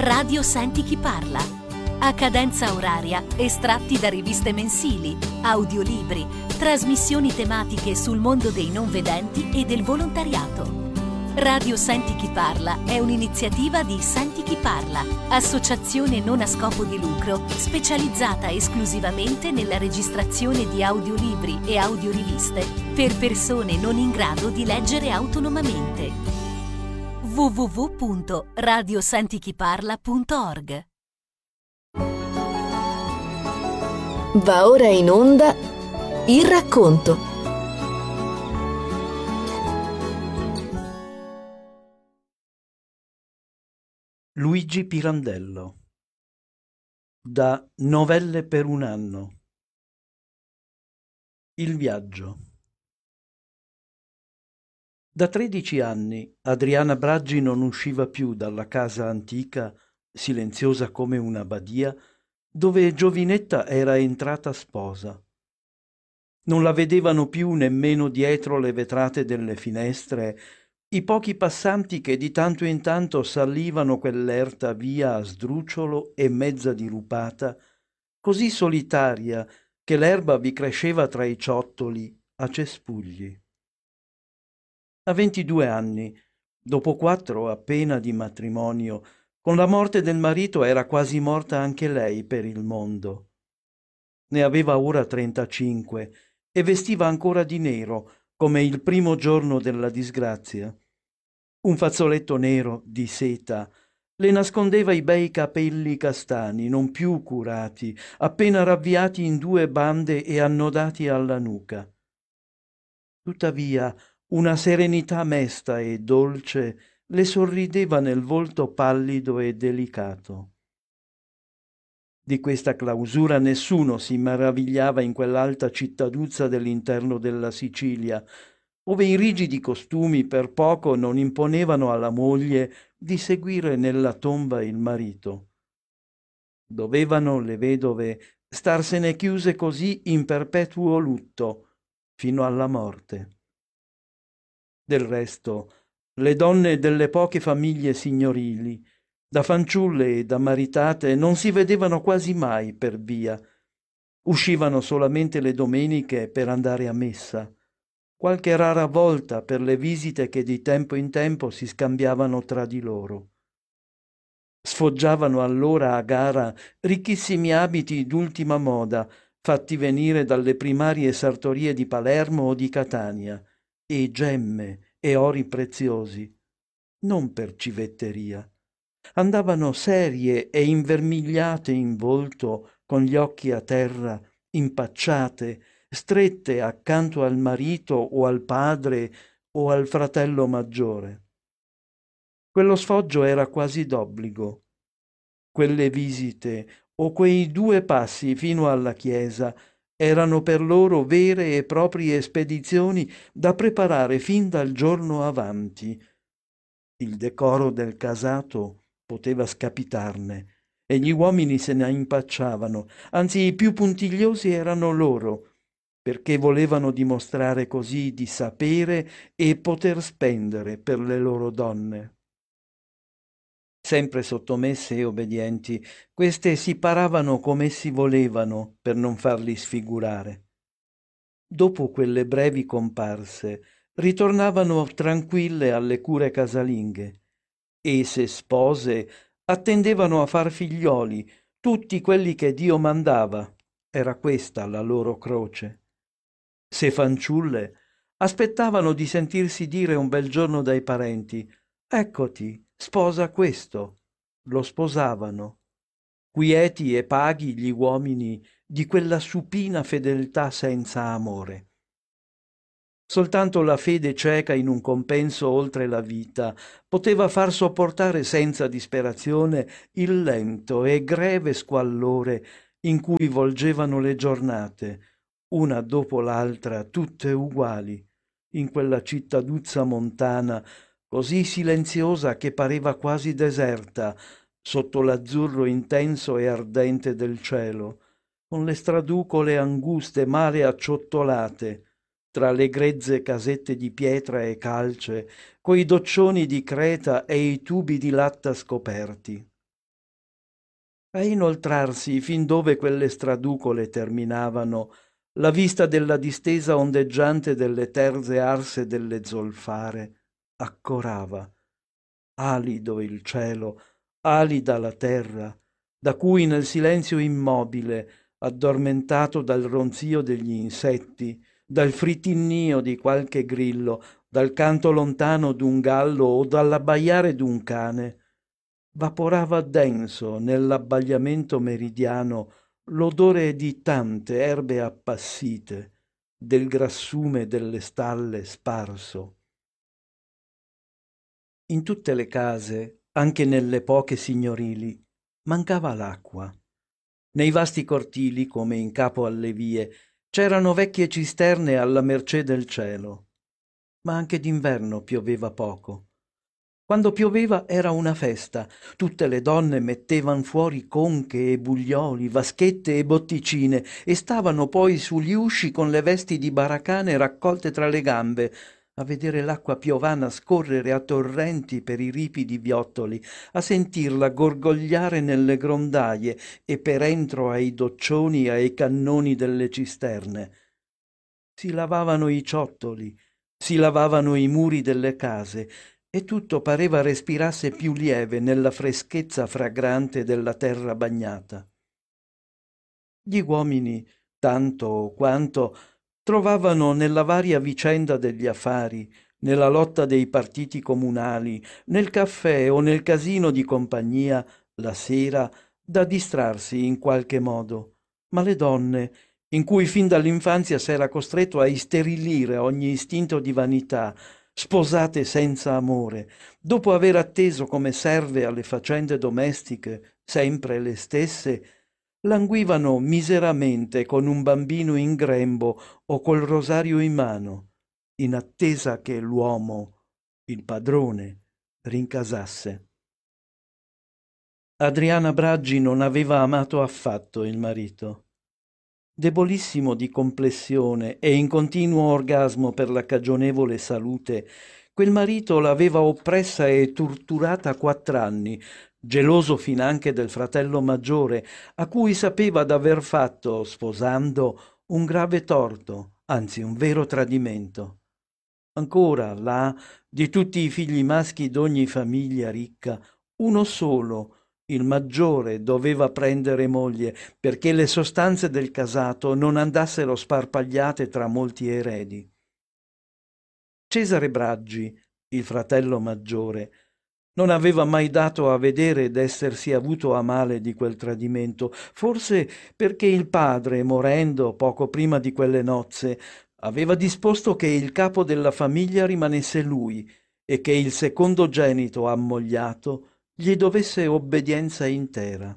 Radio Senti chi parla. A cadenza oraria, estratti da riviste mensili, audiolibri, trasmissioni tematiche sul mondo dei non vedenti e del volontariato. Radio Senti chi parla è un'iniziativa di Senti chi parla, associazione non a scopo di lucro specializzata esclusivamente nella registrazione di audiolibri e audioriviste per persone non in grado di leggere autonomamente. www.radiosentichiparla.org. Va ora in onda il racconto. Luigi Pirandello. Da Novelle per un anno. Il viaggio. Da 13 anni Adriana Braggi non usciva più dalla casa antica, silenziosa come una badia, dove Giovinetta era entrata sposa. Non la vedevano più nemmeno dietro le vetrate delle finestre i pochi passanti che di tanto in tanto salivano quell'erta via a sdrucciolo e mezza dirupata, così solitaria che l'erba vi cresceva tra i ciottoli a cespugli. A 22 anni, dopo 4 appena di matrimonio, con la morte del marito era quasi morta anche lei per il mondo. Ne aveva ora 35 e vestiva ancora di nero, come il primo giorno della disgrazia. Un fazzoletto nero di seta le nascondeva i bei capelli castani, non più curati, appena ravviati in 2 bande e annodati alla nuca. Tuttavia, una serenità mesta e dolce le sorrideva nel volto pallido e delicato. Di questa clausura nessuno si meravigliava in quell'alta cittaduzza dell'interno della Sicilia, ove i rigidi costumi per poco non imponevano alla moglie di seguire nella tomba il marito. Dovevano le vedove starsene chiuse così in perpetuo lutto fino alla morte. Del resto, le donne delle poche famiglie signorili, da fanciulle e da maritate, non si vedevano quasi mai per via. Uscivano solamente le domeniche per andare a messa, qualche rara volta per le visite che di tempo in tempo si scambiavano tra di loro. Sfoggiavano allora a gara ricchissimi abiti d'ultima moda, fatti venire dalle primarie sartorie di Palermo o di Catania, e gemme e ori preziosi, non per civetteria. Andavano serie e invermigliate in volto, con gli occhi a terra, impacciate, strette accanto al marito o al padre o al fratello maggiore. Quello sfoggio era quasi d'obbligo. Quelle visite o quei 2 passi fino alla chiesa erano per loro vere e proprie spedizioni da preparare fin dal giorno avanti. Il decoro del casato poteva scapitarne e gli uomini se ne impacciavano, anzi i più puntigliosi erano loro, perché volevano dimostrare così di sapere e poter spendere per le loro donne. Sempre sottomesse e obbedienti, queste si paravano come essi volevano per non farli sfigurare. Dopo quelle brevi comparse, ritornavano tranquille alle cure casalinghe e, se spose, attendevano a far figlioli, tutti quelli che Dio mandava. Era questa la loro croce. Se fanciulle, aspettavano di sentirsi dire un bel giorno dai parenti: «Eccoti, sposa questo». Lo sposavano. Quieti e paghi gli uomini di quella supina fedeltà senza amore. Soltanto la fede cieca in un compenso oltre la vita poteva far sopportare senza disperazione il lento e greve squallore in cui volgevano le giornate, una dopo l'altra tutte uguali, in quella cittaduzza montana così silenziosa che pareva quasi deserta sotto l'azzurro intenso e ardente del cielo, con le straducole anguste male acciottolate tra le grezze casette di pietra e calce, coi doccioni di creta e i tubi di latta scoperti. a inoltrarsi fin dove quelle straducole terminavano, la vista della distesa ondeggiante delle terze arse delle zolfare accorava, alido il cielo, alida la terra, da cui nel silenzio immobile, addormentato dal ronzio degli insetti, dal fritinnio di qualche grillo, dal canto lontano d'un gallo o dall'abbaiare d'un cane, vaporava denso nell'abbagliamento meridiano l'odore di tante erbe appassite, del grassume delle stalle sparso. In tutte le case, anche nelle poche signorili, mancava l'acqua. Nei vasti cortili, come in capo alle vie, c'erano vecchie cisterne alla mercé del cielo. Ma anche d'inverno pioveva poco. Quando pioveva era una festa. Tutte le donne mettevan fuori conche e buglioli, vaschette e botticine e stavano poi sugli usci con le vesti di baracane raccolte tra le gambe, a vedere l'acqua piovana scorrere a torrenti per i ripidi viottoli, a sentirla gorgogliare nelle grondaie e per entro ai doccioni e ai cannoni delle cisterne. Si lavavano i ciottoli, si lavavano i muri delle case, e tutto pareva respirasse più lieve nella freschezza fragrante della terra bagnata. Gli uomini, tanto o quanto, trovavano nella varia vicenda degli affari, nella lotta dei partiti comunali, nel caffè o nel casino di compagnia, la sera, da distrarsi in qualche modo. Ma le donne, in cui fin dall'infanzia s'era costretto a isterilire ogni istinto di vanità, sposate senza amore, dopo aver atteso come serve alle faccende domestiche, sempre le stesse, languivano miseramente con un bambino in grembo o col rosario in mano, in attesa che l'uomo, il padrone, rincasasse. Adriana Braggi non aveva amato affatto il marito. Debolissimo di complessione e in continuo orgasmo per la cagionevole salute, quel marito l'aveva oppressa e torturata 4 anni, geloso finanche del fratello maggiore, a cui sapeva d'aver fatto, sposando, un grave torto, anzi un vero tradimento. Ancora, là, di tutti i figli maschi d'ogni famiglia ricca, uno solo, il maggiore, doveva prendere moglie, perché le sostanze del casato non andassero sparpagliate tra molti eredi. Cesare Braggi, il fratello maggiore, non aveva mai dato a vedere d'essersi avuto a male di quel tradimento, forse perché il padre, morendo poco prima di quelle nozze, aveva disposto che il capo della famiglia rimanesse lui e che il secondogenito ammogliato gli dovesse obbedienza intera.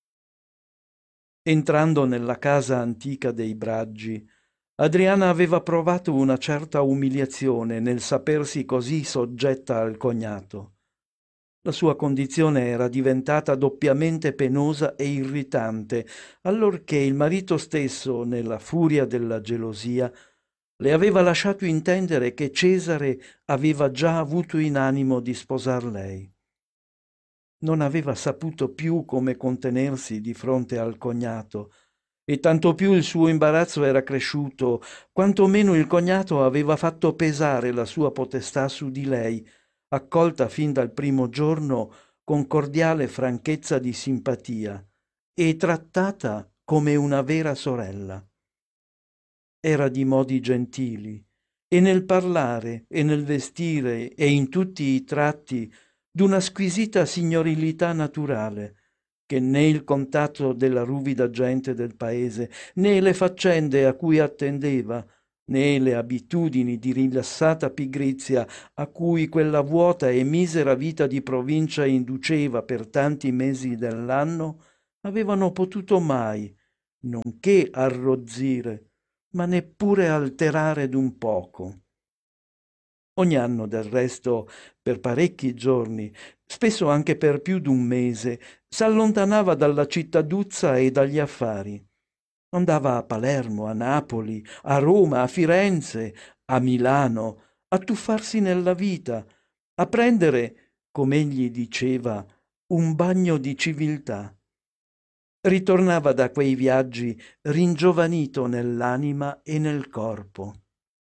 Entrando nella casa antica dei Braggi, Adriana aveva provato una certa umiliazione nel sapersi così soggetta al cognato. La sua condizione era diventata doppiamente penosa e irritante, allorché il marito stesso, nella furia della gelosia, le aveva lasciato intendere che Cesare aveva già avuto in animo di sposar lei. Non aveva saputo più come contenersi di fronte al cognato, e tanto più il suo imbarazzo era cresciuto, quanto meno il cognato aveva fatto pesare la sua potestà su di lei, accolta fin dal primo giorno con cordiale franchezza di simpatia e trattata come una vera sorella. Era di modi gentili, e nel parlare e nel vestire e in tutti i tratti d'una squisita signorilità naturale, che né il contatto della ruvida gente del paese, né le faccende a cui attendeva, né le abitudini di rilassata pigrizia a cui quella vuota e misera vita di provincia induceva per tanti mesi dell'anno, avevano potuto mai, nonché arrozzire, ma neppure alterare d'un poco. Ogni anno, del resto, per parecchi giorni, spesso anche per più d'un mese, s'allontanava dalla cittaduzza e dagli affari. Andava a Palermo, a Napoli, a Roma, a Firenze, a Milano, a tuffarsi nella vita, a prendere, come egli diceva, un bagno di civiltà. ritornava da quei viaggi ringiovanito nell'anima e nel corpo.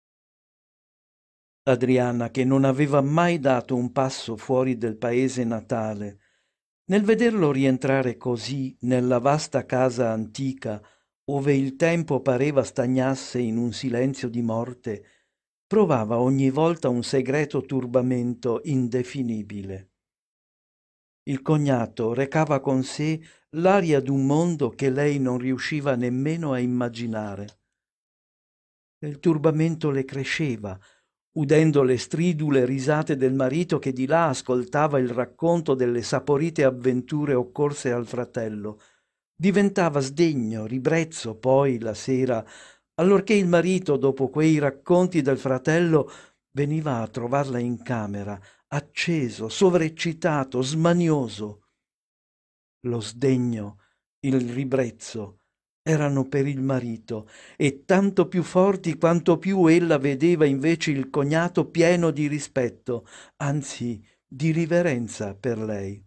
Adriana, che non aveva mai dato un passo fuori del paese natale, nel vederlo rientrare così nella vasta casa antica, ove il tempo pareva stagnasse in un silenzio di morte, provava ogni volta un segreto turbamento indefinibile. Il cognato recava con sé l'aria d'un mondo che lei non riusciva nemmeno a immaginare. Il turbamento le cresceva, udendo le stridule risate del marito che di là ascoltava il racconto delle saporite avventure occorse al fratello. Diventava sdegno, ribrezzo poi la sera, allorché il marito, dopo quei racconti del fratello, veniva a trovarla in camera, acceso, sovreccitato, smanioso. Lo sdegno, il ribrezzo erano per il marito, e tanto più forti quanto più ella vedeva invece il cognato pieno di rispetto, anzi di riverenza per lei.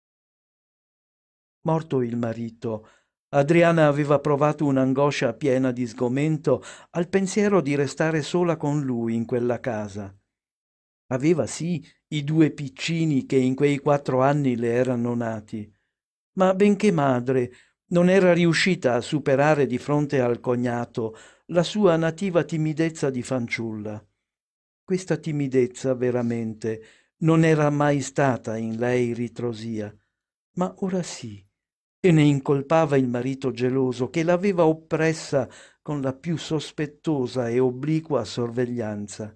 Morto il marito, Adriana aveva provato un'angoscia piena di sgomento al pensiero di restare sola con lui in quella casa. Aveva sì i 2 piccini che in quei 4 anni le erano nati, ma benché madre non era riuscita a superare di fronte al cognato la sua nativa timidezza di fanciulla. Questa timidezza veramente non era mai stata in lei ritrosia, ma ora sì, e ne incolpava il marito geloso che l'aveva oppressa con la più sospettosa e obliqua sorveglianza.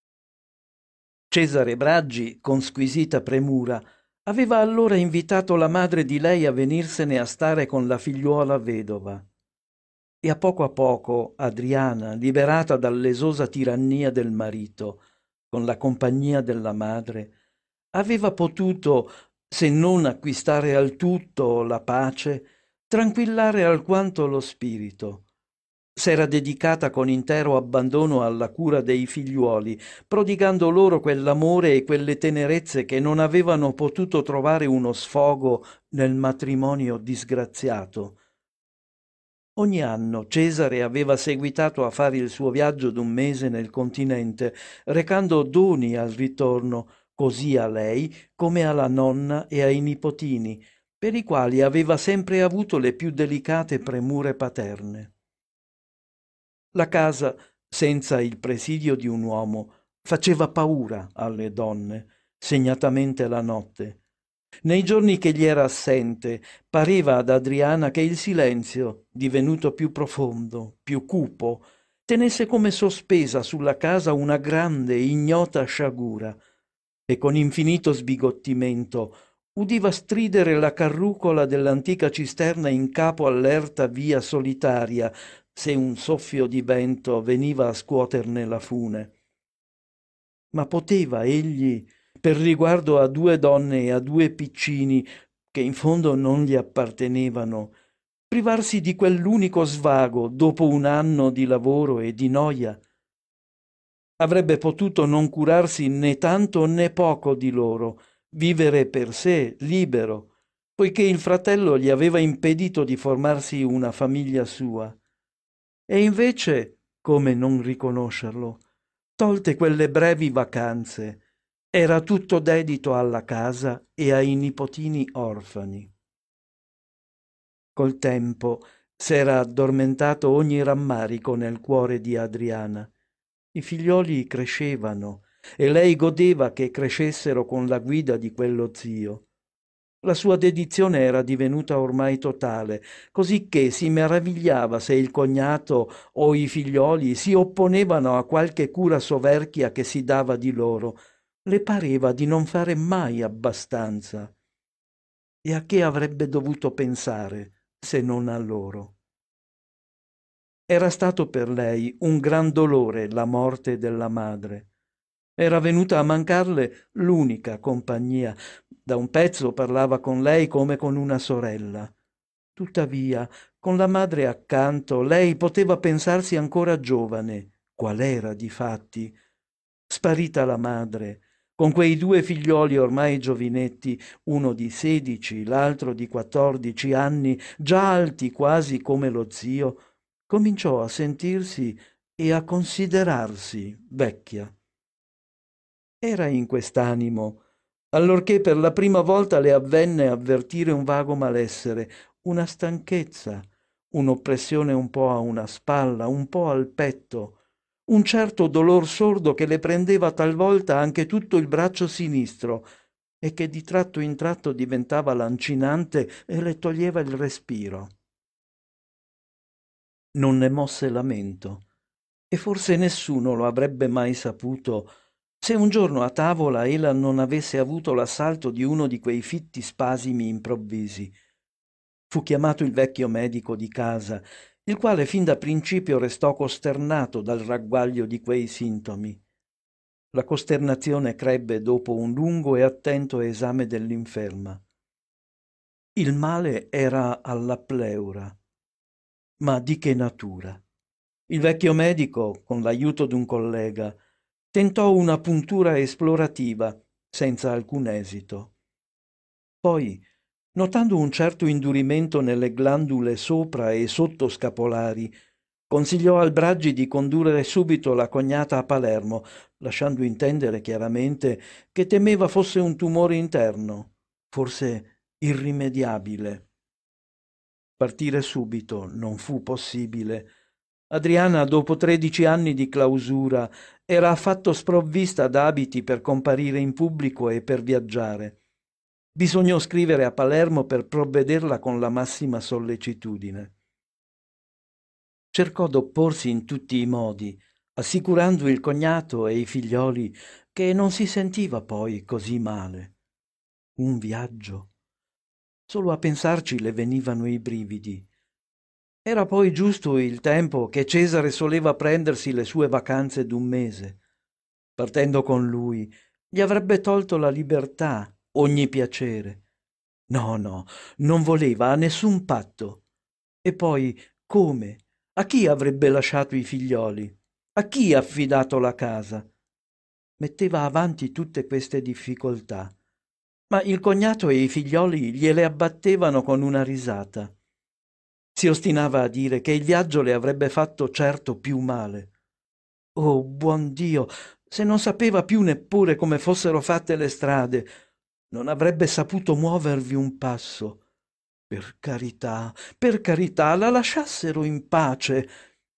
Cesare Braggi, con squisita premura, aveva allora invitato la madre di lei a venirsene a stare con la figliuola vedova. E a poco Adriana, liberata dall'esosa tirannia del marito, con la compagnia della madre, aveva potuto, se non acquistare al tutto la pace, tranquillare alquanto lo spirito. S'era dedicata con intero abbandono alla cura dei figliuoli, prodigando loro quell'amore e quelle tenerezze che non avevano potuto trovare uno sfogo nel matrimonio disgraziato. Ogni anno Cesare aveva seguitato a fare il suo viaggio d'un mese nel continente, recando doni al ritorno, così a lei come alla nonna e ai nipotini, per i quali aveva sempre avuto le più delicate premure paterne. La casa, senza il presidio di un uomo, faceva paura alle donne, segnatamente la notte. Nei giorni che gli era assente, pareva ad Adriana che il silenzio, divenuto più profondo, più cupo, tenesse come sospesa sulla casa una grande, ignota sciagura, e con infinito sbigottimento udiva stridere la carrucola dell'antica cisterna in capo all'erta via solitaria, se un soffio di vento veniva a scuoterne la fune. Ma poteva egli, per riguardo a 2 donne e a 2 piccini che in fondo non gli appartenevano, privarsi di quell'unico svago dopo un anno di lavoro e di noia? Avrebbe potuto non curarsi né tanto né poco di loro, vivere per sé, libero, poiché il fratello gli aveva impedito di formarsi una famiglia sua. E invece, come non riconoscerlo, tolte quelle brevi vacanze, era tutto dedito alla casa e ai nipotini orfani. Col tempo s'era addormentato ogni rammarico nel cuore di Adriana. I figlioli crescevano e lei godeva che crescessero con la guida di quello zio. La sua dedizione era divenuta ormai totale, cosicché si meravigliava se il cognato o i figlioli si opponevano a qualche cura soverchia che si dava di loro. Le pareva di non fare mai abbastanza. E a che avrebbe dovuto pensare se non a loro? Era stato per lei un gran dolore la morte della madre. Era venuta a mancarle l'unica compagnia. Da un pezzo parlava con lei come con una sorella. Tuttavia, con la madre accanto, lei poteva pensarsi ancora giovane, qual era difatti. Sparita la madre, con quei due figlioli ormai giovinetti, uno di 16, l'altro di 14 anni, già alti quasi come lo zio, cominciò a sentirsi e a considerarsi vecchia. Era in quest'animo, allorché per la prima volta le avvenne avvertire un vago malessere, una stanchezza, un'oppressione un po' a una spalla, un po' al petto, un certo dolor sordo che le prendeva talvolta anche tutto il braccio sinistro e che di tratto in tratto diventava lancinante e le toglieva il respiro. Non ne mosse lamento, e forse nessuno lo avrebbe mai saputo se un giorno a tavola ella non avesse avuto l'assalto di uno di quei fitti spasimi improvvisi. Fu chiamato il vecchio medico di casa, il quale fin da principio restò costernato dal ragguaglio di quei sintomi. La costernazione crebbe dopo un lungo e attento esame dell'inferma. Il male era alla pleura. Ma di che natura? Il vecchio medico, con l'aiuto d'un collega, tentò una puntura esplorativa, senza alcun esito. Poi, notando un certo indurimento nelle glandule sopra e sottoscapolari, consigliò al Braggi di condurre subito la cognata a Palermo, lasciando intendere chiaramente che temeva fosse un tumore interno, forse irrimediabile. Partire subito non fu possibile. Adriana, dopo 13 anni di clausura, era affatto sprovvista d'abiti per comparire in pubblico e per viaggiare. Bisognò scrivere a Palermo per provvederla con la massima sollecitudine. Cercò d'opporsi in tutti i modi, assicurando il cognato e i figlioli che non si sentiva poi così male. Un viaggio. Solo a pensarci le venivano i brividi. Era poi giusto il tempo che Cesare soleva prendersi le sue vacanze d'un mese. Partendo con lui, gli avrebbe tolto la libertà, ogni piacere. No, no, non voleva a nessun patto. E poi, come? A chi avrebbe lasciato i figlioli? A chi affidato la casa? Metteva avanti tutte queste difficoltà, ma il cognato e i figlioli gliele abbattevano con una risata. Si ostinava a dire che il viaggio le avrebbe fatto certo più male. Oh, buon Dio, se non sapeva più neppure come fossero fatte le strade, non avrebbe saputo muovervi un passo. Per carità, la lasciassero in pace.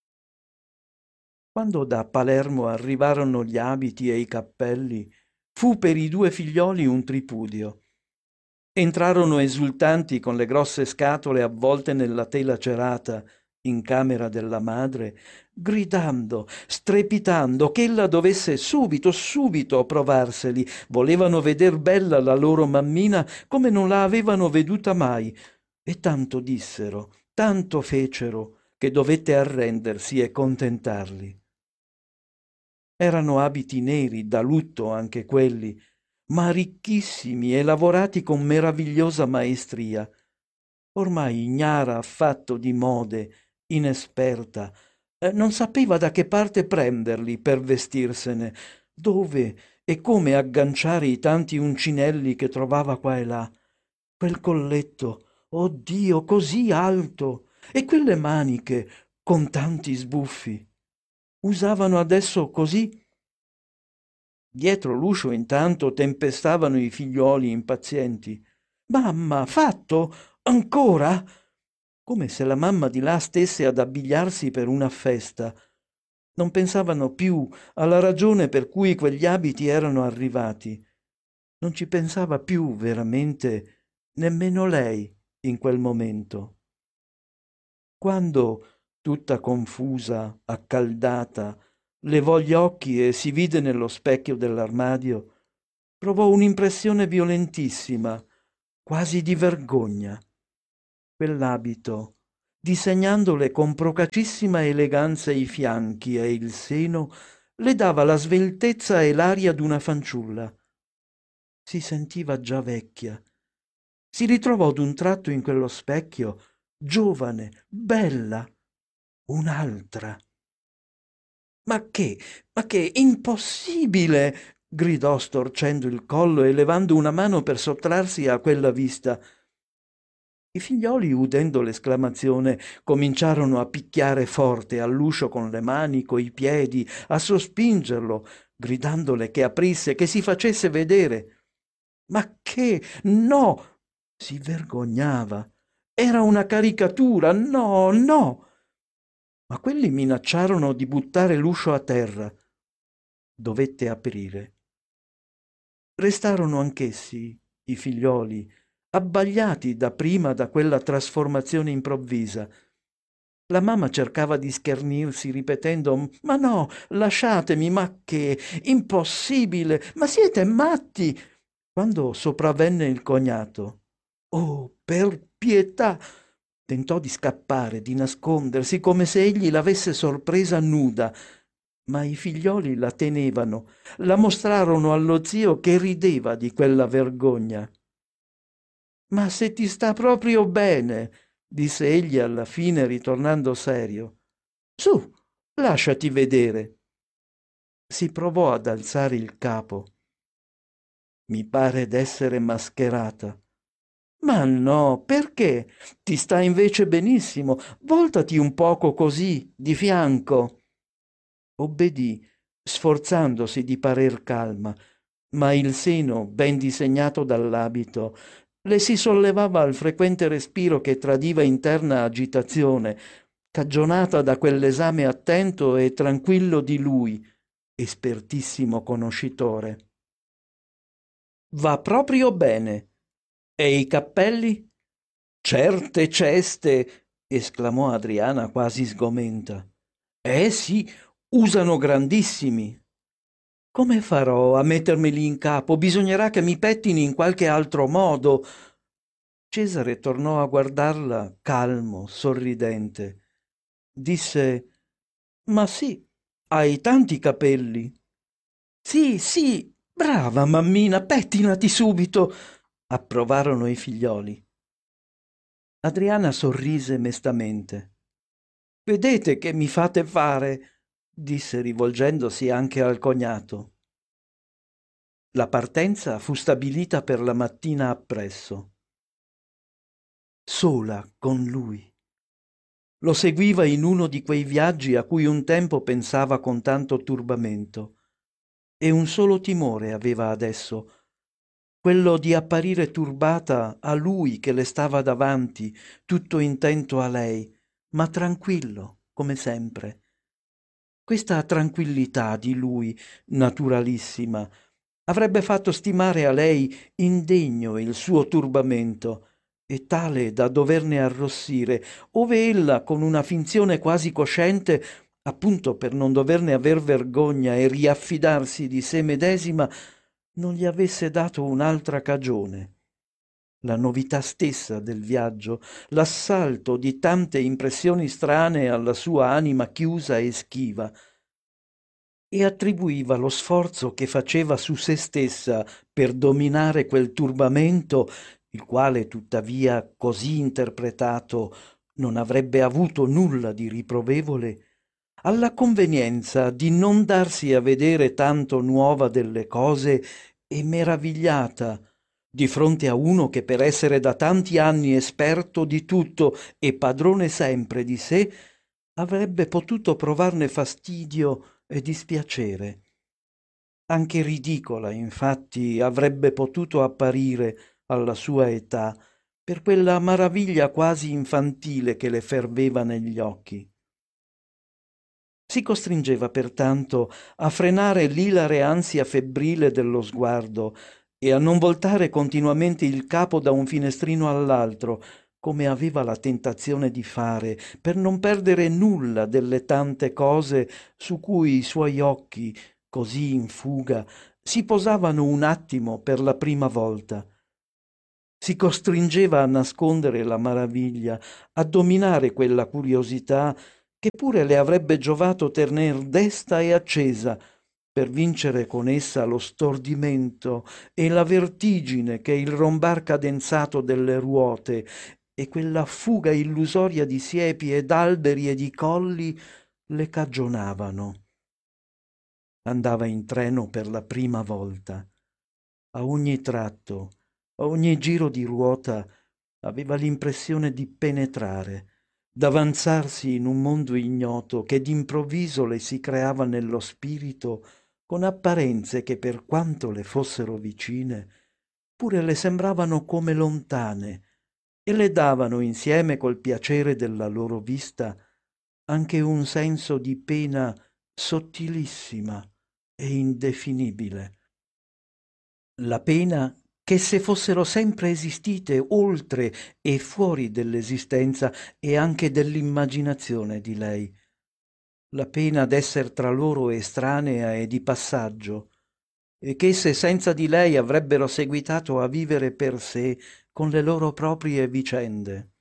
Quando da Palermo arrivarono gli abiti e i cappelli, fu per i due figlioli un tripudio. Entrarono esultanti con le grosse scatole avvolte nella tela cerata in camera della madre, gridando, strepitando ch'ella dovesse subito, subito provarseli. Volevano veder bella la loro mammina come non la avevano veduta mai. E tanto dissero, tanto fecero, che dovette arrendersi e contentarli. Erano abiti neri, da lutto anche quelli, ma ricchissimi e lavorati con meravigliosa maestria. Ormai ignara affatto di mode, inesperta, non sapeva da che parte prenderli per vestirsene, dove e come agganciare i tanti uncinelli che trovava qua e là. Quel colletto, oh Dio, così alto, e quelle maniche con tanti sbuffi. Usavano adesso così. Dietro l'uscio intanto tempestavano i figliuoli impazienti. Mamma, fatto? Ancora? Come se la mamma di là stesse ad abbigliarsi per una festa. Non pensavano più alla ragione per cui quegli abiti erano arrivati. Non ci pensava più veramente nemmeno lei in quel momento. Quando, tutta confusa, accaldata, levò gli occhi e si vide nello specchio dell'armadio, provò un'impressione violentissima, quasi di vergogna. Quell'abito, disegnandole con procacissima eleganza i fianchi e il seno, le dava la sveltezza e l'aria d'una fanciulla. Si sentiva già vecchia. Si ritrovò d'un tratto in quello specchio, giovane, bella, un'altra. Ma che, impossibile! gridò storcendo il collo e levando una mano per sottrarsi a quella vista. I figlioli, udendo l'esclamazione, cominciarono a picchiare forte all'uscio con le mani, coi piedi, a sospingerlo, gridandole che aprisse, che si facesse vedere. Ma che? No! Si vergognava. Era una caricatura. No, no! Ma quelli minacciarono di buttare l'uscio a terra. Dovette aprire. Restarono anch'essi, i figlioli, abbagliati dapprima da quella trasformazione improvvisa. La mamma cercava di schernirsi, ripetendo: «Ma no, lasciatemi, ma che? Impossibile! Ma siete matti!» Quando sopravvenne il cognato. «Oh, per pietà!» Tentò di scappare, di nascondersi, come se egli l'avesse sorpresa nuda, ma i figlioli la tenevano, la mostrarono allo zio che rideva di quella vergogna. «Ma se ti sta proprio bene», disse egli alla fine ritornando serio. «Su, lasciati vedere». Si provò ad alzare il capo. «Mi pare d'essere mascherata». «Ma no, perché? Ti sta invece benissimo. Voltati un poco così, di fianco». Obbedì, sforzandosi di parer calma, ma il seno, ben disegnato dall'abito, le si sollevava al frequente respiro che tradiva interna agitazione, cagionata da quell'esame attento e tranquillo di lui, espertissimo conoscitore. «Va proprio bene. E i cappelli?» «Certe ceste!» esclamò Adriana quasi sgomenta. Sì, usano grandissimi». «Come farò a mettermeli in capo? Bisognerà che mi pettini in qualche altro modo». Cesare tornò a guardarla calmo, sorridente. Disse: «Ma sì, hai tanti capelli». «Sì, sì, brava mammina, pettinati subito», approvarono i figlioli. Adriana sorrise mestamente. «Vedete che mi fate fare?» disse rivolgendosi anche al cognato. La partenza fu stabilita per la mattina appresso. Sola con lui. Lo seguiva in uno di quei viaggi a cui un tempo pensava con tanto turbamento. E un solo timore aveva adesso, quello di apparire turbata a lui che le stava davanti, tutto intento a lei, ma tranquillo, come sempre. Questa tranquillità di lui, naturalissima, avrebbe fatto stimare a lei indegno il suo turbamento e tale da doverne arrossire, ove ella, con una finzione quasi cosciente, appunto per non doverne aver vergogna e riaffidarsi di sé medesima, non gli avesse dato un'altra cagione. La novità stessa del viaggio, l'assalto di tante impressioni strane alla sua anima chiusa e schiva, e attribuiva lo sforzo che faceva su se stessa per dominare quel turbamento, il quale tuttavia così interpretato non avrebbe avuto nulla di riprovevole, alla convenienza di non darsi a vedere tanto nuova delle cose e meravigliata di fronte a uno che per essere da tanti anni esperto di tutto e padrone sempre di sé avrebbe potuto provarne fastidio e dispiacere. Anche ridicola, infatti, avrebbe potuto apparire alla sua età per quella maraviglia quasi infantile che le ferveva negli occhi. Si costringeva pertanto a frenare l'ilare ansia febbrile dello sguardo e a non voltare continuamente il capo da un finestrino all'altro, come aveva la tentazione di fare, per non perdere nulla delle tante cose su cui i suoi occhi, così in fuga, si posavano un attimo per la prima volta. Si costringeva a nascondere la maraviglia, a dominare quella curiosità che pure le avrebbe giovato tener desta e accesa, per vincere con essa lo stordimento e la vertigine che il rombar cadenzato delle ruote e quella fuga illusoria di siepi ed alberi e di colli le cagionavano. andava in treno per la prima volta. A ogni tratto, a ogni giro di ruota, aveva l'impressione di penetrare, d'avanzarsi in un mondo ignoto che d'improvviso le si creava nello spirito con apparenze che, per quanto le fossero vicine, pure le sembravano come lontane e le davano, insieme col piacere della loro vista, anche un senso di pena sottilissima e indefinibile. La pena che, se fossero sempre esistite oltre e fuori dell'esistenza e anche dell'immaginazione di lei, la pena d'esser tra loro estranea e di passaggio, e che esse senza di lei avrebbero seguitato a vivere per sé con le loro proprie vicende.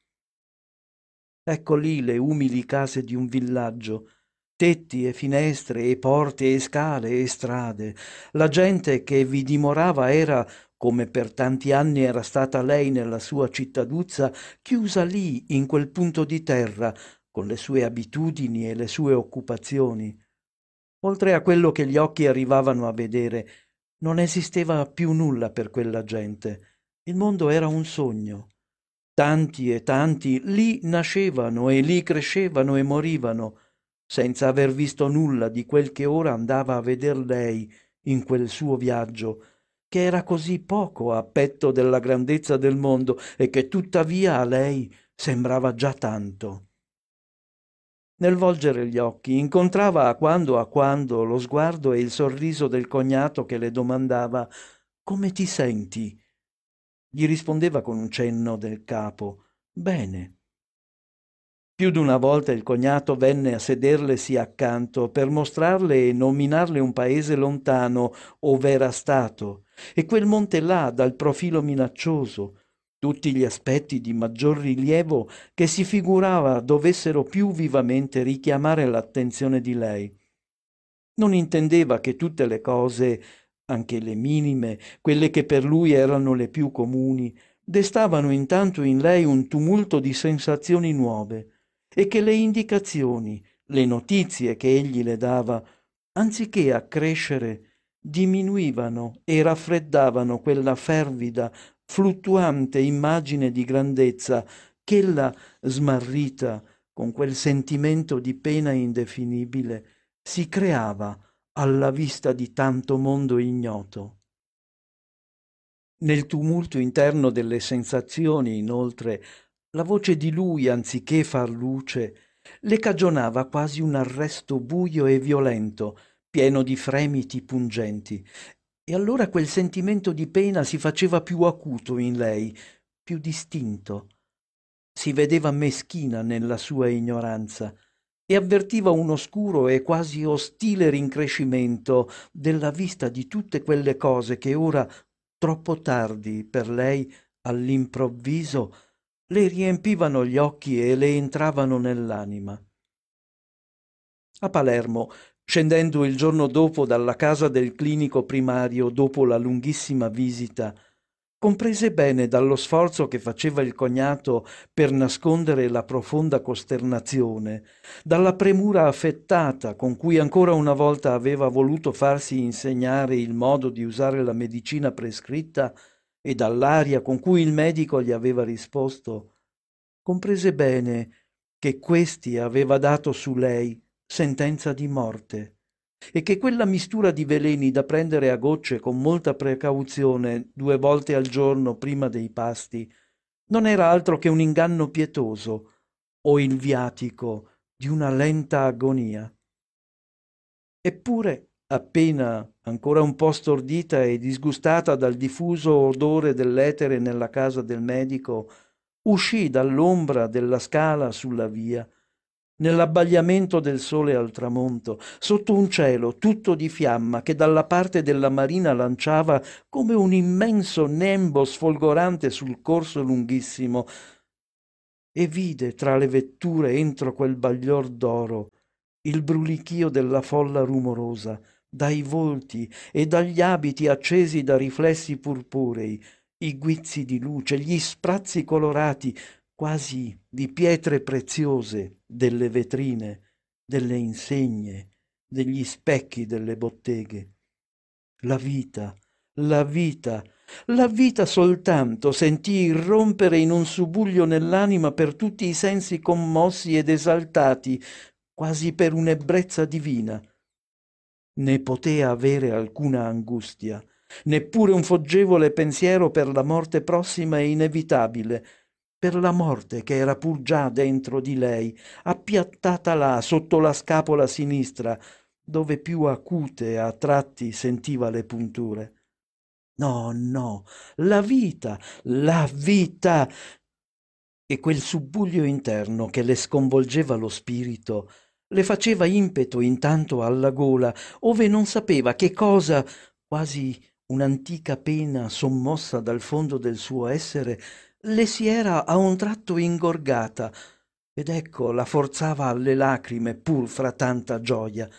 Ecco lì le umili case di un villaggio, tetti e finestre e porte e scale e strade. La gente che vi dimorava era, come per tanti anni era stata lei nella sua cittaduzza, chiusa lì in quel punto di terra, con le sue abitudini e le sue occupazioni. Oltre a quello che gli occhi arrivavano a vedere, non esisteva più nulla per quella gente. Il mondo era un sogno. Tanti e tanti lì nascevano e lì crescevano e morivano, senza aver visto nulla di quel che ora andava a veder lei in quel suo viaggio, che era così poco a petto della grandezza del mondo e che tuttavia a lei sembrava già tanto. Nel volgere gli occhi incontrava a quando lo sguardo e il sorriso del cognato che le domandava «Come ti senti?» Gli rispondeva con un cenno del capo «Bene». Più d'una volta il cognato venne a sederlesi accanto per mostrarle e nominarle un paese lontano ov'era stato, e quel monte là dal profilo minaccioso, tutti gli aspetti di maggior rilievo che si figurava dovessero più vivamente richiamare l'attenzione di lei. Non intendeva che tutte le cose, anche le minime, quelle che per lui erano le più comuni, destavano intanto in lei un tumulto di sensazioni nuove, e che le indicazioni, le notizie che egli le dava, anziché accrescere, diminuivano e raffreddavano quella fervida, fluttuante immagine di grandezza ch'ella, smarrita con quel sentimento di pena indefinibile, si creava alla vista di tanto mondo ignoto. Nel tumulto interno delle sensazioni, inoltre, la voce di lui, anziché far luce, le cagionava quasi un arresto buio e violento, pieno di fremiti pungenti, e allora quel sentimento di pena si faceva più acuto in lei, più distinto. Si vedeva meschina nella sua ignoranza e avvertiva un oscuro e quasi ostile rincrescimento della vista di tutte quelle cose che ora, troppo tardi per lei, all'improvviso, le riempivano gli occhi e le entravano nell'anima. A Palermo, scendendo il giorno dopo dalla casa del clinico primario dopo la lunghissima visita, comprese bene dallo sforzo che faceva il cognato per nascondere la profonda costernazione, dalla premura affettata con cui ancora una volta aveva voluto farsi insegnare il modo di usare la medicina prescritta e dall'aria con cui il medico gli aveva risposto, comprese bene che questi aveva dato su lei sentenza di morte e che quella mistura di veleni da prendere a gocce con molta precauzione 2 volte al giorno prima dei pasti non era altro che un inganno pietoso o il viatico di una lenta agonia. Eppure, appena, ancora un po' stordita e disgustata dal diffuso odore dell'etere nella casa del medico, uscì dall'ombra della scala sulla via, nell'abbagliamento del sole al tramonto, sotto un cielo tutto di fiamma che dalla parte della marina lanciava come un immenso nembo sfolgorante sul corso lunghissimo, e vide tra le vetture entro quel baglior d'oro il brulichio della folla rumorosa, dai volti e dagli abiti accesi da riflessi purpurei, i guizzi di luce, gli sprazzi colorati, quasi di pietre preziose, delle vetrine, delle insegne, degli specchi delle botteghe. La vita, la vita, la vita soltanto sentì irrompere in un subbuglio nell'anima per tutti i sensi commossi ed esaltati, quasi per un'ebbrezza divina. Né potea avere alcuna angustia, neppure un foggevole pensiero per la morte prossima e inevitabile, per la morte che era pur già dentro di lei, appiattata là sotto la scapola sinistra, dove più acute a tratti sentiva le punture. No, no, la vita, la vita! E quel subbuglio interno che le sconvolgeva lo spirito le faceva impeto intanto alla gola, ove non sapeva che cosa, quasi un'antica pena sommossa dal fondo del suo essere, le si era a un tratto ingorgata, ed ecco la forzava alle lacrime pur fra tanta gioia.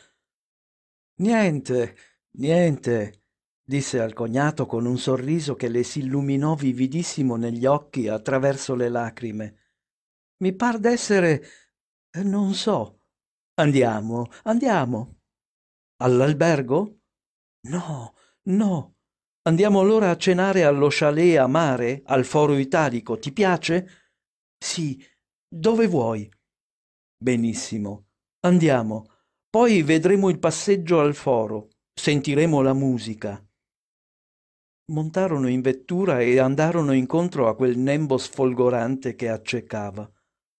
Niente, niente, disse al cognato con un sorriso che le si illuminò vividissimo negli occhi attraverso le lacrime. Mi par d'essere, non so. Andiamo, andiamo. All'albergo? No, no. Andiamo allora a cenare allo chalet a mare, al Foro Italico. Ti piace? Sì. Dove vuoi? Benissimo. Andiamo. Poi vedremo il passeggio al foro. Sentiremo la musica. Montarono in vettura e andarono incontro a quel nembo sfolgorante che accecava.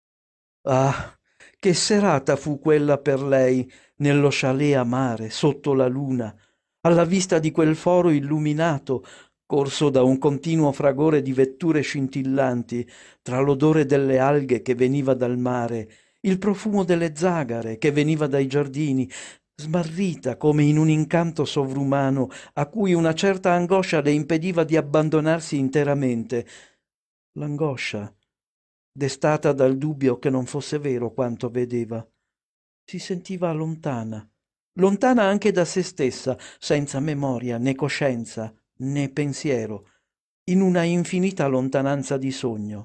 Ah, che serata fu quella per lei nello chalet a mare, sotto la luna, alla vista di quel foro illuminato, corso da un continuo fragore di vetture scintillanti, tra l'odore delle alghe che veniva dal mare, il profumo delle zagare che veniva dai giardini, smarrita come in un incanto sovrumano a cui una certa angoscia le impediva di abbandonarsi interamente. L'angoscia destata dal dubbio che non fosse vero quanto vedeva. Si sentiva lontana, lontana anche da se stessa, senza memoria né coscienza né pensiero, in una infinita lontananza di sogno.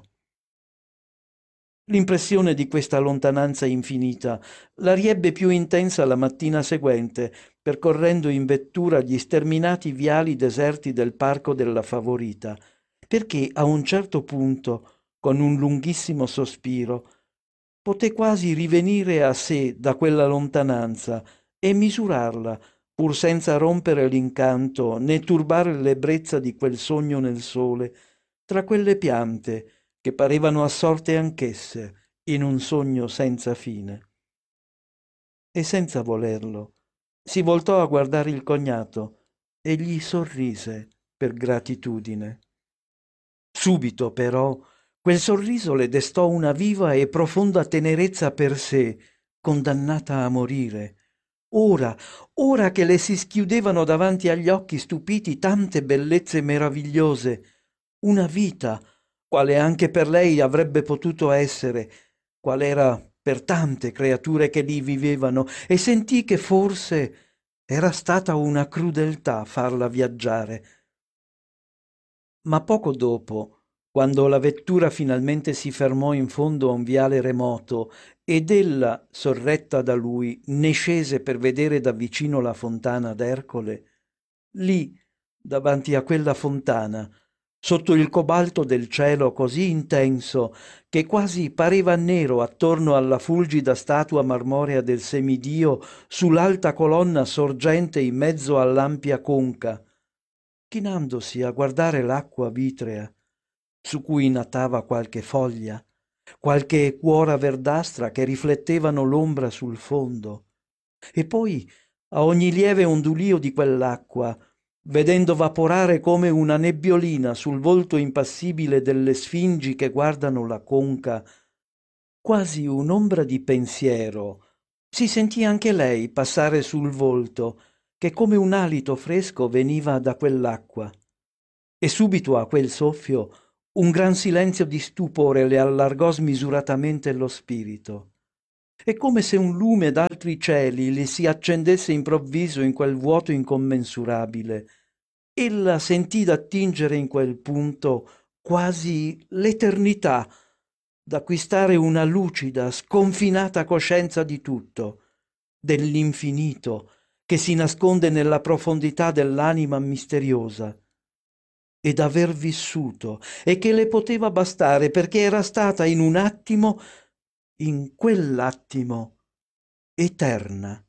L'impressione di questa lontananza infinita la riebbe più intensa la mattina seguente, percorrendo in vettura gli sterminati viali deserti del parco della Favorita, perché a un certo punto, con un lunghissimo sospiro, poté quasi rivenire a sé da quella lontananza e misurarla, pur senza rompere l'incanto né turbare l'ebbrezza di quel sogno nel sole, tra quelle piante che parevano assorte anch'esse in un sogno senza fine. E senza volerlo, si voltò a guardare il cognato e gli sorrise per gratitudine. Subito, però, quel sorriso le destò una viva e profonda tenerezza per sé, condannata a morire. Ora che le si schiudevano davanti agli occhi stupiti tante bellezze meravigliose, una vita, quale anche per lei avrebbe potuto essere, qual era per tante creature che lì vivevano, e sentì che forse era stata una crudeltà farla viaggiare. Ma poco dopo, quando la vettura finalmente si fermò in fondo a un viale remoto ed ella, sorretta da lui, ne scese per vedere da vicino la fontana d'Ercole, lì, davanti a quella fontana, sotto il cobalto del cielo così intenso che quasi pareva nero attorno alla fulgida statua marmorea del semidio sull'alta colonna sorgente in mezzo all'ampia conca, chinandosi a guardare l'acqua vitrea, su cui natava qualche foglia, qualche cuora verdastra che riflettevano l'ombra sul fondo, e poi a ogni lieve ondulio di quell'acqua, vedendo vaporare come una nebbiolina sul volto impassibile delle sfingi che guardano la conca, quasi un'ombra di pensiero, si sentì anche lei passare sul volto, che come un alito fresco veniva da quell'acqua. E subito a quel soffio un gran silenzio di stupore le allargò smisuratamente lo spirito. È come se un lume d'altri cieli le si accendesse improvviso in quel vuoto incommensurabile. Ella sentì d'attingere in quel punto quasi l'eternità, d'acquistare una lucida, sconfinata coscienza di tutto, dell'infinito che si nasconde nella profondità dell'anima misteriosa, ed aver vissuto, e che le poteva bastare perché era stata in un attimo, in quell'attimo, eterna.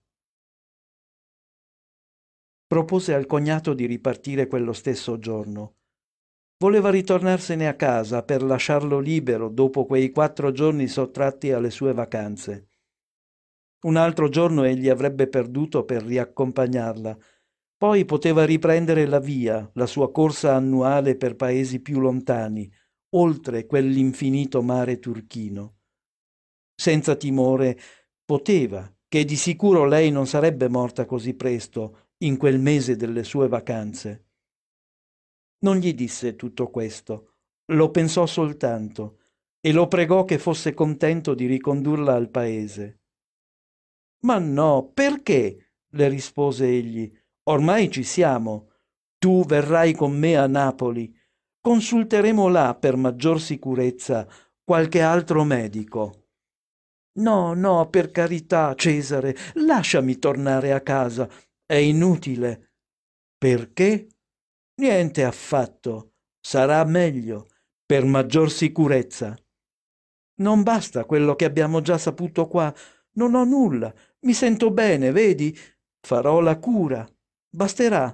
Propose al cognato di ripartire quello stesso giorno. Voleva ritornarsene a casa per lasciarlo libero dopo quei 4 giorni sottratti alle sue vacanze. Un altro giorno egli avrebbe perduto per riaccompagnarla. Poi poteva riprendere la via, la sua corsa annuale per paesi più lontani, oltre quell'infinito mare turchino. Senza timore poteva, che di sicuro lei non sarebbe morta così presto, in quel mese delle sue vacanze. Non gli disse tutto questo, lo pensò soltanto e lo pregò che fosse contento di ricondurla al paese. «Ma no, perché?» le rispose egli. «Ormai ci siamo. Tu verrai con me a Napoli. Consulteremo là per maggior sicurezza qualche altro medico». «No, no, per carità, Cesare, lasciami tornare a casa. È inutile». «Perché?» «Niente affatto. Sarà meglio, per maggior sicurezza». «Non basta quello che abbiamo già saputo qua. Non ho nulla. Mi sento bene, vedi? Farò la cura. Basterà».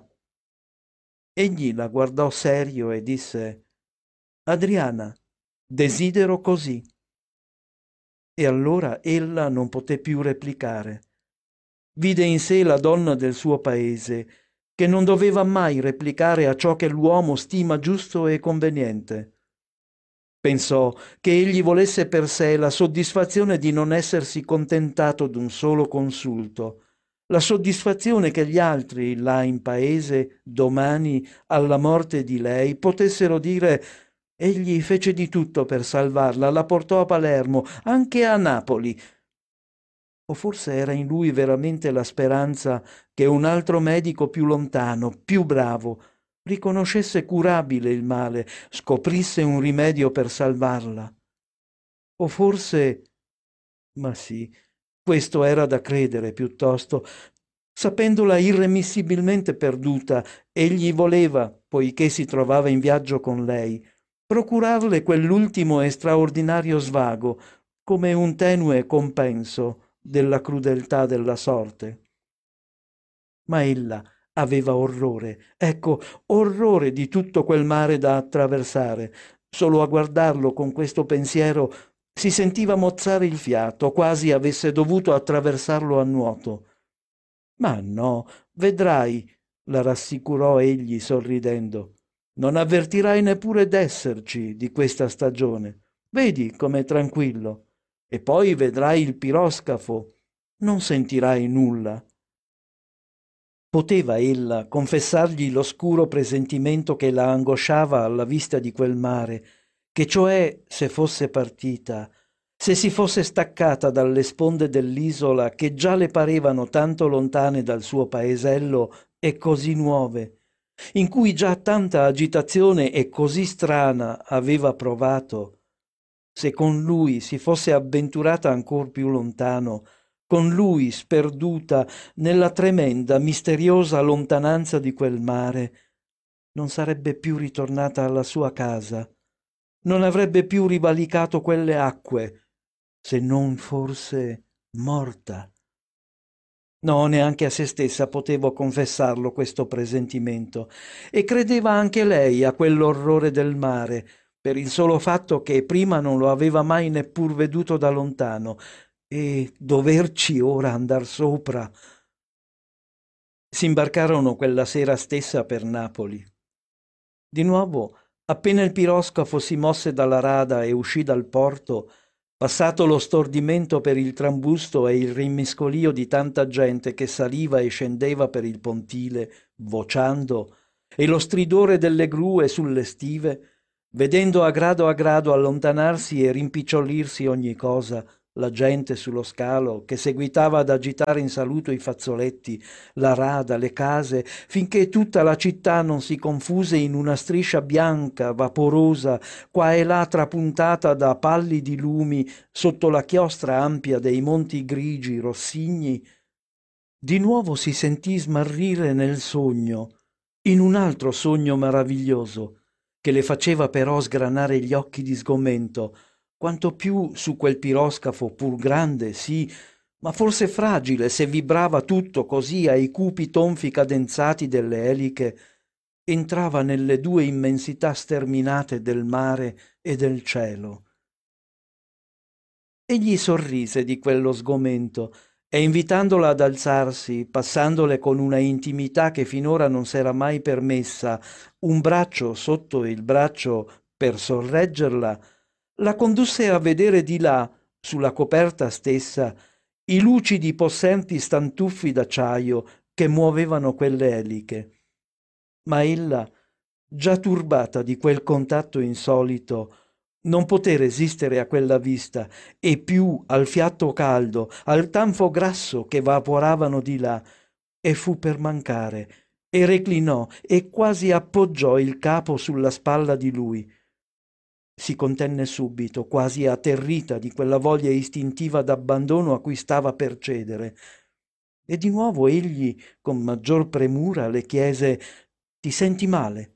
Egli la guardò serio e disse: «Adriana, desidero così». E allora ella non poté più replicare. Vide in sé la donna del suo paese, che non doveva mai replicare a ciò che l'uomo stima giusto e conveniente. Pensò che egli volesse per sé la soddisfazione di non essersi contentato d'un solo consulto, la soddisfazione che gli altri, là in paese, domani, alla morte di lei, potessero dire: «Egli fece di tutto per salvarla, la portò a Palermo, anche a Napoli». O forse era in lui veramente la speranza che un altro medico più lontano, più bravo, riconoscesse curabile il male, scoprisse un rimedio per salvarla. O forse, ma sì, questo era da credere piuttosto, sapendola irremissibilmente perduta, egli voleva, poiché si trovava in viaggio con lei, procurarle quell'ultimo e straordinario svago, come un tenue compenso della crudeltà della sorte. Ma ella aveva orrore, ecco, orrore di tutto quel mare da attraversare. Solo a guardarlo con questo pensiero si sentiva mozzare il fiato, quasi avesse dovuto attraversarlo a nuoto. «Ma no, vedrai», la rassicurò egli sorridendo. «Non avvertirai neppure d'esserci di questa stagione. Vedi com'è tranquillo. E poi vedrai il piroscafo. Non sentirai nulla». Poteva ella confessargli l'oscuro presentimento che la angosciava alla vista di quel mare, che cioè, se fosse partita, se si fosse staccata dalle sponde dell'isola che già le parevano tanto lontane dal suo paesello e così nuove, in cui già tanta agitazione e così strana aveva provato, se con lui si fosse avventurata ancor più lontano, con lui sperduta nella tremenda, misteriosa lontananza di quel mare, non sarebbe più ritornata alla sua casa, non avrebbe più rivalicato quelle acque, se non forse morta. No, neanche a se stessa potevo confessarlo questo presentimento, e credeva anche lei a quell'orrore del mare, per il solo fatto che prima non lo aveva mai neppur veduto da lontano, e doverci ora andar sopra. Si imbarcarono quella sera stessa per Napoli. Di nuovo, appena il piroscafo si mosse dalla rada e uscì dal porto, passato lo stordimento per il trambusto e il rimmiscolio di tanta gente che saliva e scendeva per il pontile, vociando, e lo stridore delle grue sulle stive, vedendo a grado allontanarsi e rimpicciolirsi ogni cosa, la gente sullo scalo che seguitava ad agitare in saluto i fazzoletti, la rada, le case, finché tutta la città non si confuse in una striscia bianca, vaporosa, qua e là trapuntata da pallidi lumi sotto la chiostra ampia dei monti grigi, rossigni, Di nuovo si sentì smarrire nel sogno, in un altro sogno meraviglioso, che le faceva però sgranare gli occhi di sgomento, quanto più su quel piroscafo pur grande, sì, ma forse fragile se vibrava tutto così ai cupi tonfi cadenzati delle eliche, entrava nelle due immensità sterminate del mare e del cielo. Egli sorrise di quello sgomento e invitandola ad alzarsi, passandole con una intimità che finora non s'era mai permessa, un braccio sotto il braccio per sorreggerla, la condusse a vedere di là, sulla coperta stessa, i lucidi possenti stantuffi d'acciaio che muovevano quelle eliche. Ma ella, già turbata di quel contatto insolito, non poté resistere a quella vista e più al fiato caldo, al tanfo grasso che vaporavano di là, e fu per mancare, e reclinò e quasi appoggiò il capo sulla spalla di lui. Si contenne subito, quasi atterrita di quella voglia istintiva d'abbandono a cui stava per cedere. E di nuovo egli, con maggior premura, le chiese: «Ti senti male?»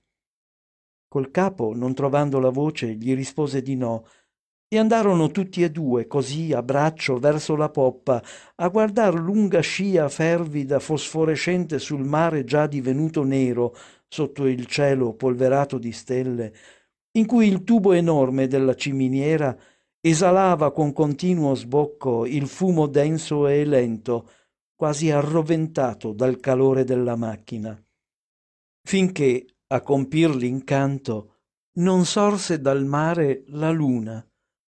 Col capo, non trovando la voce, gli rispose di no, e andarono tutti e due, così a braccio, verso la poppa, a guardar lunga scia fervida, fosforescente sul mare già divenuto nero, sotto il cielo polverato di stelle, in cui il tubo enorme della ciminiera esalava con continuo sbocco il fumo denso e lento, quasi arroventato dal calore della macchina. Finché, a compir l'incanto, non sorse dal mare la luna.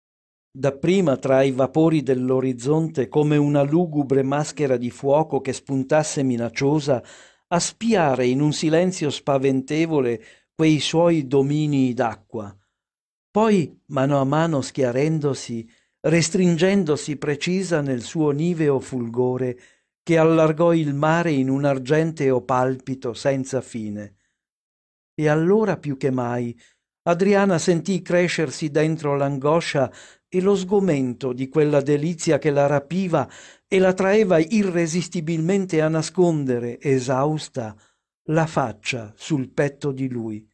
Dapprima tra i vapori dell'orizzonte, come una lugubre maschera di fuoco che spuntasse minacciosa, a spiare in un silenzio spaventevole quei suoi dominii d'acqua. Poi, mano a mano schiarendosi, restringendosi precisa nel suo niveo fulgore, che allargò il mare in un argenteo palpito senza fine. E allora più che mai Adriana sentì crescersi dentro l'angoscia e lo sgomento di quella delizia che la rapiva e la traeva irresistibilmente a nascondere, esausta, la faccia sul petto di lui.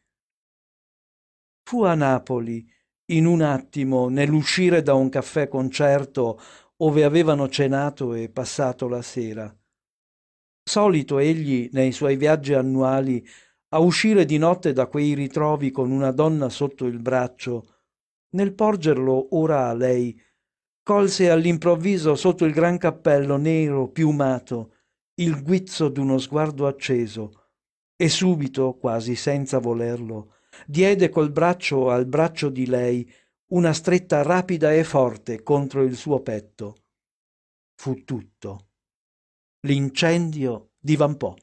Fu a Napoli, in un attimo, nell'uscire da un caffè concerto ove avevano cenato e passato la sera. Solito egli, nei suoi viaggi annuali, a uscire di notte da quei ritrovi con una donna sotto il braccio, nel porgerlo ora a lei, colse all'improvviso sotto il gran cappello nero piumato il guizzo d'uno sguardo acceso e subito, quasi senza volerlo, diede col braccio al braccio di lei una stretta rapida e forte contro il suo petto. Fu tutto. L'incendio divampò.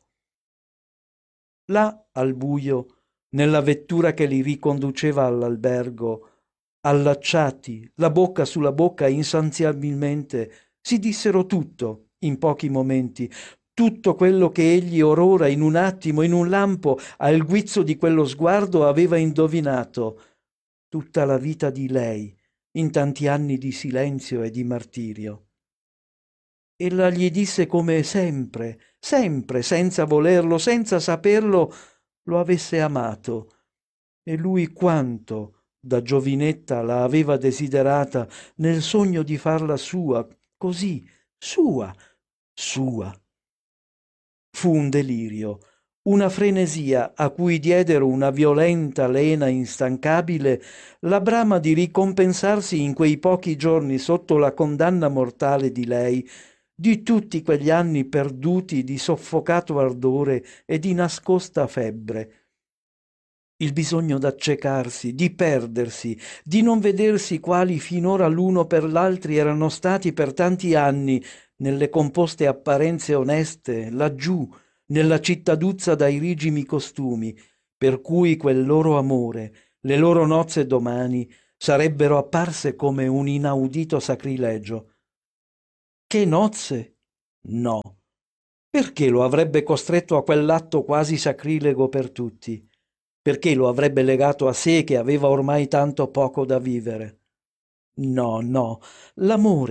Là, al buio, nella vettura che li riconduceva all'albergo, allacciati, la bocca sulla bocca insaziabilmente, si dissero tutto in pochi momenti, tutto quello che egli orora in un attimo, in un lampo, al guizzo di quello sguardo aveva indovinato, tutta la vita di lei, in tanti anni di silenzio e di martirio. Ella gli disse come sempre, sempre, senza volerlo, senza saperlo, lo avesse amato, e lui quanto da giovinetta la aveva desiderata nel sogno di farla sua, così, sua, sua. Fu un delirio, una frenesia a cui diedero una violenta lena instancabile la brama di ricompensarsi in quei pochi giorni sotto la condanna mortale di lei, di tutti quegli anni perduti di soffocato ardore e di nascosta febbre. Il bisogno d'accecarsi, di perdersi, di non vedersi quali finora l'uno per l'altri erano stati per tanti anni nelle composte apparenze oneste, laggiù, nella cittaduzza dai rigimi costumi, per cui quel loro amore, le loro nozze domani, sarebbero apparse come un inaudito sacrilegio. Che nozze? No. Perché lo avrebbe costretto a quell'atto quasi sacrilego per tutti? Perché lo avrebbe legato a sé che aveva ormai tanto poco da vivere? No, no, l'amore,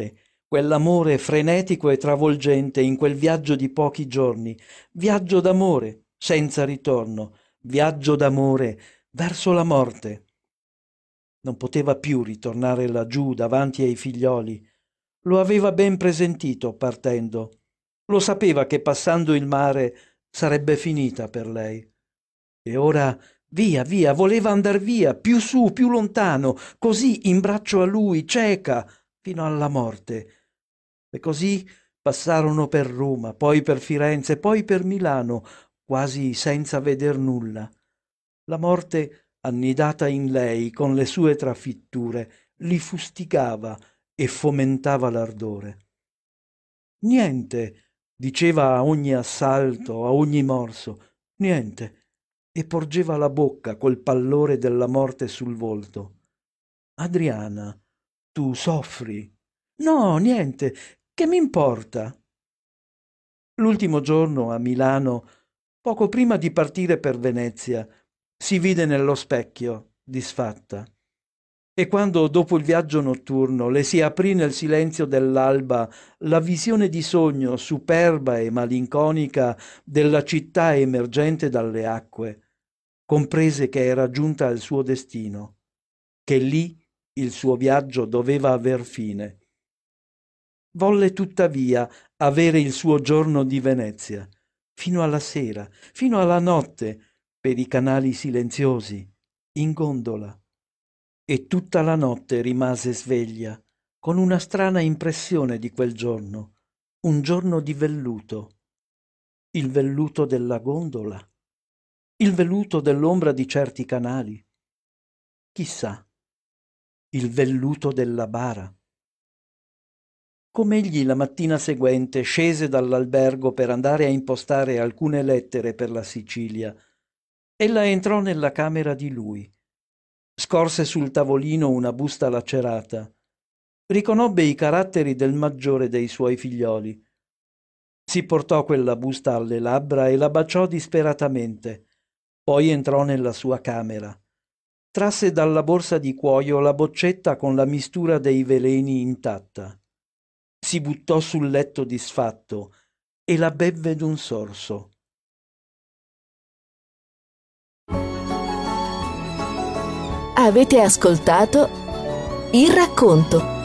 quell'amore frenetico e travolgente in quel viaggio di pochi giorni, viaggio d'amore senza ritorno, viaggio d'amore verso la morte. Non poteva più ritornare laggiù davanti ai figlioli. Lo aveva ben presentito partendo. Lo sapeva che passando il mare sarebbe finita per lei. E ora via, via, voleva andar via, più su, più lontano, così in braccio a lui, cieca, fino alla morte. E così passarono per Roma, poi per Firenze, poi per Milano, quasi senza veder nulla. La morte, annidata in lei con le sue trafitture, li fustigava e fomentava l'ardore. Niente, diceva a ogni assalto, a ogni morso, niente, e porgeva la bocca col pallore della morte sul volto. Adriana, tu soffri? No, niente, che m'importa? L'ultimo giorno a Milano, poco prima di partire per Venezia, si vide nello specchio, disfatta. E quando, dopo il viaggio notturno, le si aprì nel silenzio dell'alba la visione di sogno superba e malinconica della città emergente dalle acque, comprese che era giunta al suo destino, che lì il suo viaggio doveva aver fine. Volle tuttavia avere il suo giorno di Venezia, fino alla sera, fino alla notte, per i canali silenziosi, in gondola. E tutta la notte rimase sveglia, con una strana impressione di quel giorno, un giorno di velluto. Il velluto della gondola? Il velluto dell'ombra di certi canali? Chissà, il velluto della bara. Com'egli la mattina seguente scese dall'albergo per andare a impostare alcune lettere per la Sicilia, ella entrò nella camera di lui. Scorse sul tavolino una busta lacerata. Riconobbe i caratteri del maggiore dei suoi figlioli. Si portò quella busta alle labbra e la baciò disperatamente. Poi entrò nella sua camera. Trasse dalla borsa di cuoio la boccetta con la mistura dei veleni intatta. Si buttò sul letto disfatto e la bevve d'un sorso. Avete ascoltato Il racconto